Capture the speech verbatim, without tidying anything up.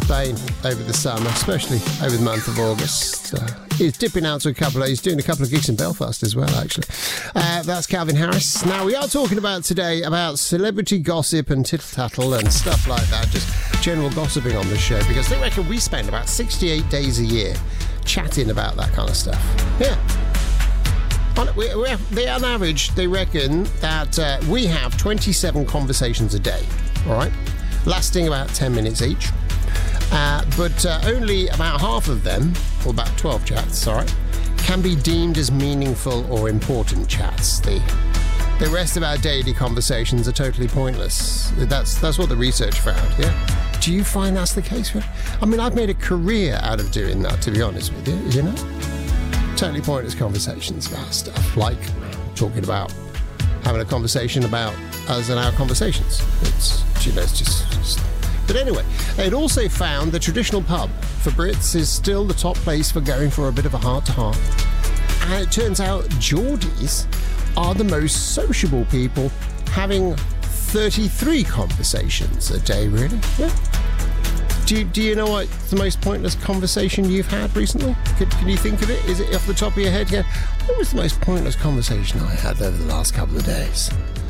Spain over the summer, especially over the month of August. Uh, he's dipping out to a couple of, he's doing a couple of gigs in Belfast as well, actually. Uh, that's Calvin Harris. Now, we are talking about today about celebrity gossip and tittle-tattle and stuff like that, just general gossiping on the show, because they reckon we spend about sixty-eight days a year chatting about that kind of stuff. Yeah. On, we, we have, they, on average, they reckon that uh, we have twenty-seven conversations a day, all right, lasting about ten minutes each. Uh, but uh, only about half of them, or about twelve chats, all right, can be deemed as meaningful or important chats. The, the rest of our daily conversations are totally pointless. That's, that's what the research found, yeah? Do you find that's the case? I mean, I've made a career out of doing that, to be honest with you, you know? Totally pointless conversations about stuff, like talking about having a conversation about us and our conversations. It's, you know, it's just, just... But anyway, it also found the traditional pub for Brits is still the top place for going for a bit of a heart-to-heart. And it turns out Geordies are the most sociable people, having thirty-three conversations a day, really. Yeah. Do you, do you know what the most pointless conversation you've had recently? Can, can you think of it? Is it off the top of your head? Yeah. What was the most pointless conversation I had over the last couple of days?